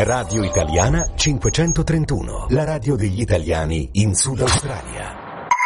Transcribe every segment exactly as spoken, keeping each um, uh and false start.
Radio Italiana cinquecentotrentuno, la radio degli italiani in Sud Australia.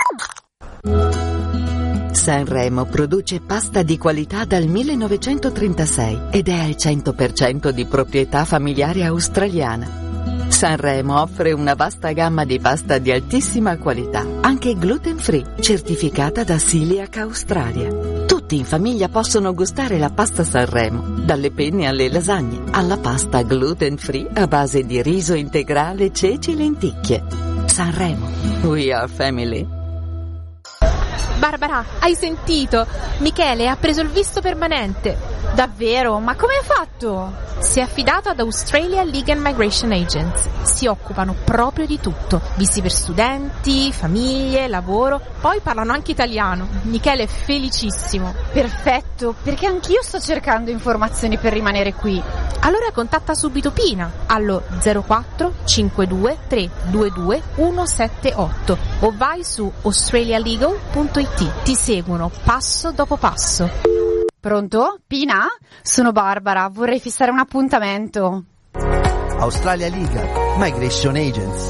Sanremo produce pasta di qualità dal millenovecentotrentasei ed è al cento per cento di proprietà familiare australiana. Sanremo offre una vasta gamma di pasta di altissima qualità, anche gluten free, certificata da Celiac Australia. Tutti in famiglia possono gustare la pasta Sanremo, dalle penne alle lasagne, alla pasta gluten free a base di riso integrale, ceci e lenticchie. Sanremo, we are family. Barbara, hai sentito? Michele ha preso il visto permanente. Davvero? Ma come ha fatto? Si è affidato ad Australia Legal and Migration Agents. Si occupano proprio di tutto. Visti per studenti, famiglie, lavoro. Poi parlano anche italiano. Michele è felicissimo. Perfetto, perché anch'io sto cercando informazioni per rimanere qui. Allora contatta subito Pina allo zero quattro cinque due tre due due uno sette otto o vai su australialegal punto it. Ti seguono passo dopo passo. Pronto? Pina? Sono Barbara, vorrei fissare un appuntamento. Australia Legal Migration Agents.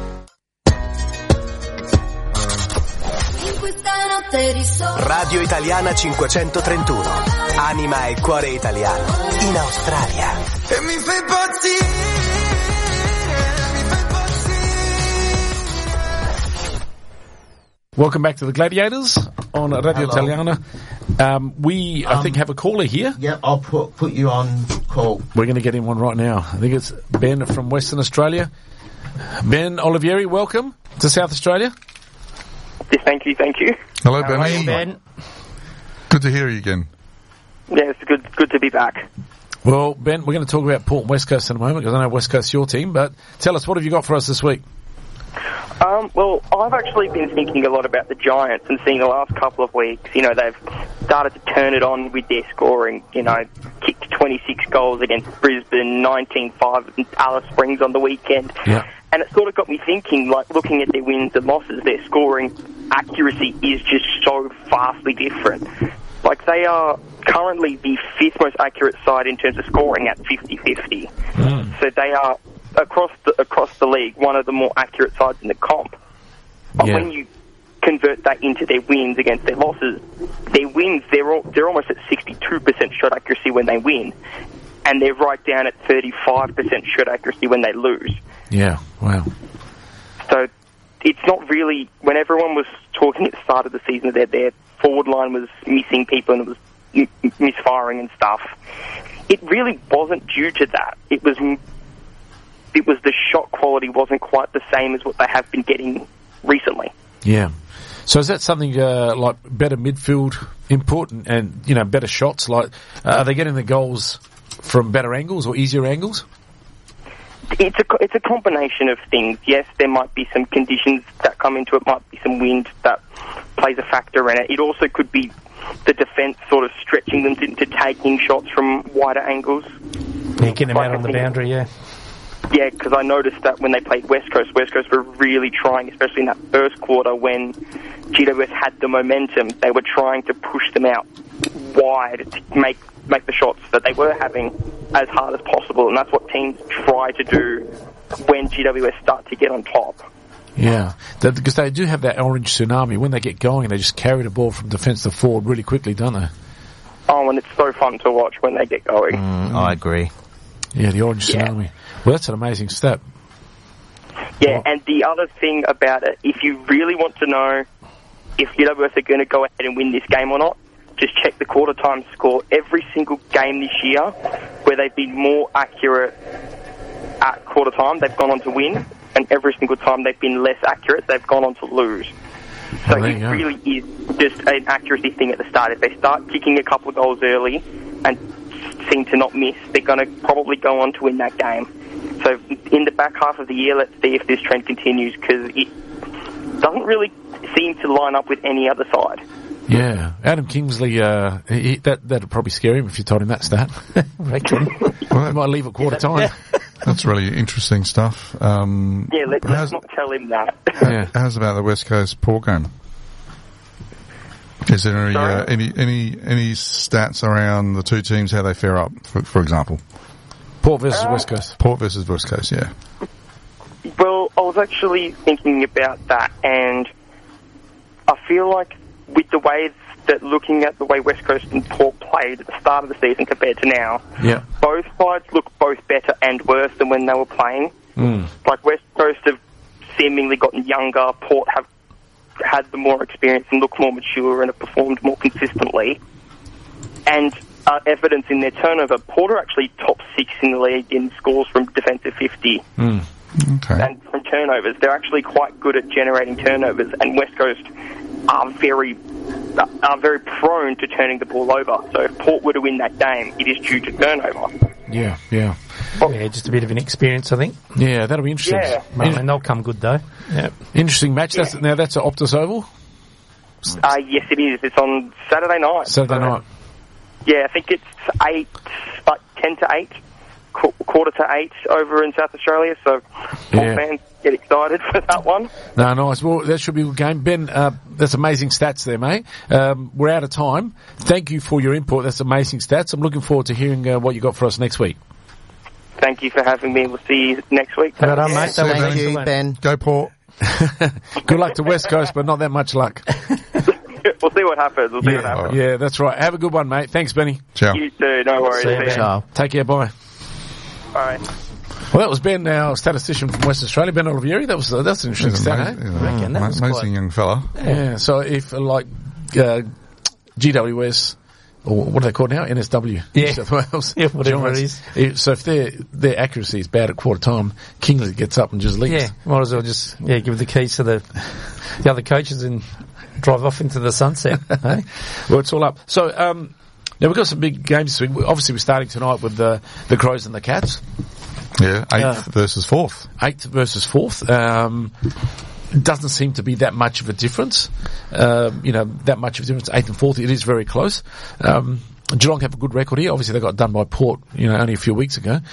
Radio Italiana cinquecentotrentuno, anima e cuore italiano in Australia. E mi fai impazzire, mi fai impazzire. Welcome back to the Gladiators on Radio Hello. Italiana. Um, we, I Um, think, have a caller here. Yeah, I'll put put you on call. We're going to get him one right now. I think it's Ben from Western Australia. Ben Olivieri, welcome to South Australia. Yes, thank you, thank you. Hello, How are Benny. you, Ben? Good to hear you again. Yeah, it's good, good to be back. Well, Ben, we're going to talk about Port and West Coast in a moment because I know West Coast's your team, but tell us, what have you got for us this week? Um, well, I've actually been thinking a lot about the Giants and seeing the last couple of weeks, you know, they've started to turn it on with their scoring, you know, kicked twenty-six goals against Brisbane, nineteen five at Alice Springs on the weekend. Yeah. And it sort of got me thinking, like, looking at their wins and losses, their scoring accuracy is just so vastly different. Like, they are currently the fifth most accurate side in terms of scoring at fifty-fifty. Mm. So they are, across the, across the league, one of the more accurate sides in the comp. But Yeah. when you convert that into their wins against their losses, their wins, they're, all, they're almost at sixty-two percent shot accuracy when they win. And they're right down at thirty-five percent shot accuracy when they lose. Yeah, wow. So it's not really, when everyone was talking at the start of the season that their forward line was missing people and it was m- misfiring and stuff, it really wasn't due to that. It was, it was the shot quality wasn't quite the same as what they have been getting recently. Yeah. So is that something uh, like better midfield input and, and, you know, better shots? Like, uh, are they getting the goals from better angles or easier angles? It's a, it's a combination of things. Yes, there might be some conditions that come into it, might be some wind that plays a factor in it. It also could be the defence sort of stretching them into taking shots from wider angles. Taking them out on the boundary, yeah. Yeah, because I noticed that when they played West Coast, West Coast were really trying, especially in that first quarter when G W S had the momentum, they were trying to push them out wide to make make the shots that they were having as hard as possible, and that's what teams try to do when G W S start to get on top. Yeah, because they do have that orange tsunami. When they get going, they just carry the ball from defence to forward really quickly, don't they? Oh, and it's so fun to watch when they get going. Mm, I agree. Yeah, the orange Yeah. tsunami. Well, that's an amazing step. Yeah, and the other thing about it, if you really want to know if G W S are going to go ahead and win this game or not, just check the quarter time score. Every single game this year where they've been more accurate at quarter time, they've gone on to win, and every single time they've been less accurate, they've gone on to lose. So Oh, it really is just an accuracy thing at the start. If they start kicking a couple of goals early and seem to not miss, they're going to probably go on to win that game. So in the back half of the year, let's see if this trend continues, because it doesn't really seem to line up with any other side. Yeah, Adam Kingsley, uh, he, that that'd probably scare him if you told him that stat. Reckon. Well, he might leave at quarter time. That's really interesting stuff. Um, Yeah, let, let's how's, not tell him that. Yeah. how's about the West Coast Port game? Is there any, uh, any any any stats around the two teams, how they fare up, for, for example? Port versus Uh, West Coast. Port versus West Coast, yeah. Well, I was actually thinking about that, and I feel like with the way that looking at the way West Coast and Port played at the start of the season compared to now, Yeah. both sides look both better and worse than when they were playing. Mm. Like West Coast have seemingly gotten younger, Port have had the more experience and look more mature and have performed more consistently. And uh, evidence in their turnover, Port are actually top six in the league in scores from defensive fifty. Mm. Okay. And from turnovers, they're actually quite good at generating turnovers, and West Coast are very are very prone to turning the ball over. So if Port were to win that game, it is due to turnover. Yeah, yeah. Yeah, just a bit of an experience, I think. Yeah, that'll be interesting. Yeah. Well, and they'll come good, though. Yeah. Interesting match. That's, now, that's at Optus Oval? Uh, yes, it is. It's on Saturday night. Saturday So, night. Yeah, I think it's eight, like ten to eight, qu- quarter to eight over in South Australia. So Port Yeah. fans get excited for that one. No, nice. Well, that should be a good game. Ben, uh, that's amazing stats there, mate. Um, we're out of time. Thank you for your input. That's amazing stats. I'm looking forward to hearing uh, what you got for us next week. Thank you for having me. We'll see you next week. Well done, mate. That was Thank you, excellent. Ben. Go Port. Good luck to West Coast, but not that much luck. We'll see what happens. We'll see what happens. Yeah, that's right. Have a good one, mate. Thanks, Benny. Ciao. You too. No worries. See you, See Ben. ya. Ciao. Take care. Bye. Bye. Well, that was Ben, our statistician from Western Australia, Ben Olivieri. That was uh, that's an interesting He's stat, amazing, eh? he's reckon an that ama- was amazing quite- young fella. Yeah. So if uh, like uh, G W S or what are they called now? N S W. Yeah. New South Wales. Yeah, whatever it Giants. If- So if their their accuracy is bad at quarter time, Kingsley gets up and just leaves. Yeah, might as well just yeah give the keys to the the other coaches and drive off into the sunset. eh? Well, it's all up. So um, now we've got some big games this week. Obviously, we're starting tonight with the the Crows and the Cats. Yeah, eighth Uh, versus fourth. Eighth versus fourth. Um, doesn't seem to be that much of a difference. Um, you know, that much of a difference. Eighth and fourth, it is very close. Um, Geelong have a good record here. Obviously, they got done by Port, you know, only a few weeks ago.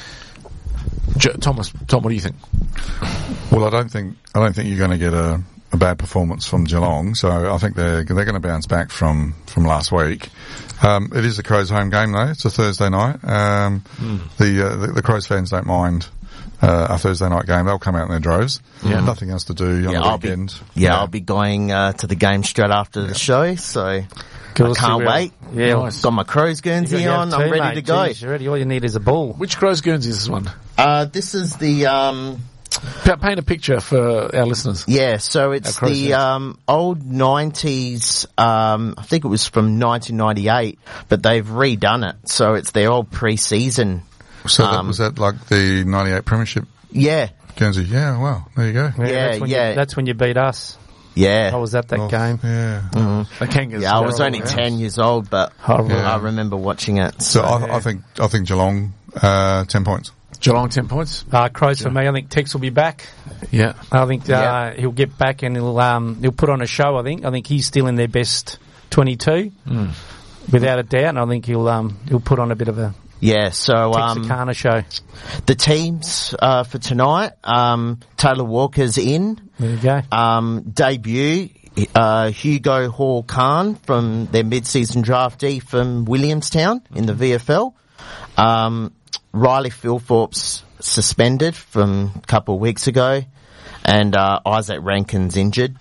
J- Thomas, Tom, what do you think? Well, I don't think I don't think you're going to get a, a bad performance from Geelong. So I think they're they're going to bounce back from from last week. Um, it is the Crows' home game though. It's a Thursday night. Um, Mm. the, uh, the the Crows fans don't mind uh, a Thursday night game. They'll come out in their droves. Yeah. Nothing else to do on Yeah, the I'll be, weekend. yeah, I'll be going uh, to the game straight after the show, so Cool, I see can't where- wait. Yeah, Nice. Got my Crows Guernsey on. I'm ready to go. You're ready. All you need is a ball. Which Crows Guernsey is this one? Uh, this is the um, Pa- Paint a picture for our listeners. yeah. So it's Our Crows the fans. um, old nineties. Um, I think it was from nineteen ninety-eight, but they've redone it. So it's their old pre-season. So that, um, was that like the ninety-eight Premiership Yeah, Guernsey? Yeah, well, there you go. Yeah, that's when yeah. You, that's when you beat us. yeah. I was at that Oh, game. Yeah. The Kangas. Yeah, I was only Yeah. ten years old, but Horrible. I remember watching it. So I, I think I think Geelong uh, ten points. Geelong, ten points. Uh, Crows for me. I think Tex will be back. Yeah. I think uh, Yeah. he'll get back and he'll um, he'll put on a show. I think. I think he's still in their best twenty-two, Mm. without a doubt. And I think he'll um, he'll put on a bit of a Yeah, so um, Texarkana show. the teams uh, for tonight, um, Taylor Walker's in. There you go. Um, debut, uh, Hugo Hall Khan from their mid-season draftee from Williamstown in the V F L. Um, Riley Philthorpe's suspended from a couple of weeks ago. And uh, Isaac Rankin's injured.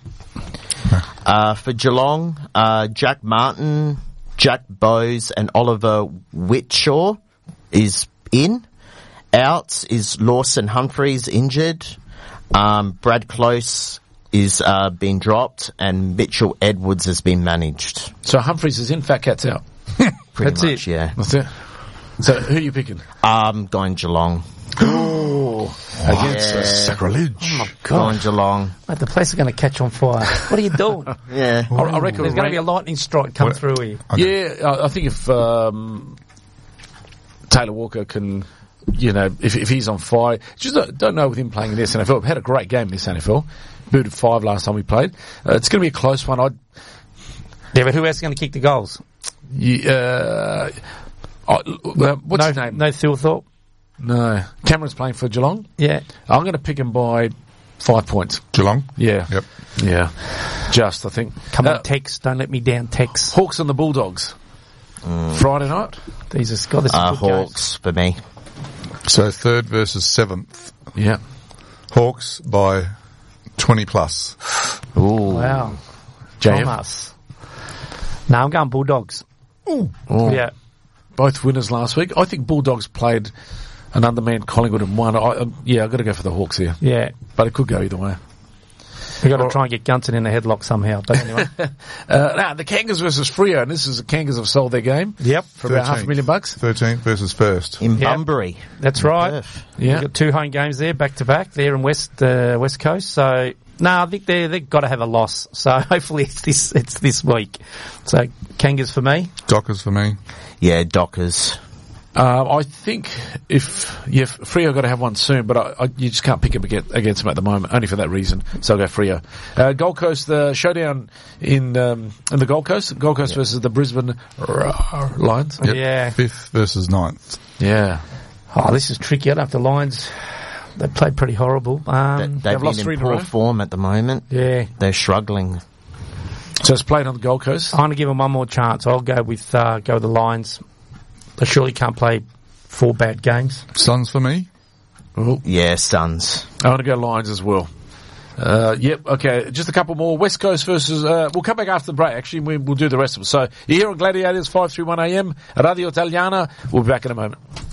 Uh, for Geelong, uh, Jack Martin, Jack Bowes and Oliver Whitshaw is in. Out is Lawson Humphreys injured. Um, Brad Close is uh, been dropped, and Mitchell Edwards has been managed. So Humphreys is in, Fat Cat's out. Pretty That's much, it. yeah. That's it. So who are you picking? I'm going Geelong. Oh, against Yeah. Sacrilege. Going Geelong. Mate, the place is going to catch on fire. What are you doing? Yeah. I, I reckon. There's going to be a lightning strike come What- through here. Yeah, I, I think if um, Taylor Walker can, you know, if, if he's on fire, just don't, don't know with him playing in this N F L. We've had a great game in this N F L. Booted five last time we played. Uh, it's going to be a close one. I'd, Yeah, but who else is going to kick the goals? yeah, uh, I, uh, what's no, his name? No Thilthorpe. No. Cameron's playing for Geelong. Yeah. I'm going to pick him by five points. Geelong. Yeah. Yep. Yeah. Just, I think. Come Uh, on, Tex. Don't let me down, Tex. Hawks and the Bulldogs. Friday night. Jesus, God, this is Uh, good games. Hawks for me. So third versus seventh. Yeah. Hawks by twenty plus. Ooh. Wow. J F. Thomas. No, I'm going Bulldogs. Ooh. Yeah. Both winners last week. I think Bulldogs played an undermanned Collingwood and won. I, um, yeah, I've got to go for the Hawks here. Yeah. But it could go either way. We've got to try and get Gunton in a headlock somehow. But anyway. uh, now, the Kangas versus Freo, and this is the Kangas have sold their game. Yep. For about half a million bucks. thirteenth versus first. In Yep. Bunbury. That's In right. Perth. Yeah. Yeah. Got two home games there, back to back, there in West uh, West Coast. So, no, I think they they've got to have a loss. So hopefully it's this it's this week. So Kangas for me. Dockers for me. Yeah, Dockers. Uh, I think if, yeah, Freo got to have one soon, but I, I, you just can't pick them against, against them at the moment, only for that reason. So I'll go Freo. Uh, Gold Coast, the showdown in, um, in the Gold Coast. Gold Coast yeah. versus the Brisbane Lions. Yep. Yeah. Fifth versus ninth. Yeah. Oh, this is tricky. I don't have the Lions. They played pretty horrible. Um, They, they've been lost in three in a poor row. form at the moment. yeah. They're struggling. So it's played on the Gold Coast. I'm going to give them one more chance. I'll go with uh, go with the Lions. They surely can't play four bad games. Suns for me. Oh. Yeah, Suns. I want to go Lions as well. Uh, yep, okay, just a couple more. West Coast versus, uh, we'll come back after the break, actually, we, we'll do the rest of them. So, you're here on Gladiators, five three one A M, Radio Italiana. We'll be back in a moment.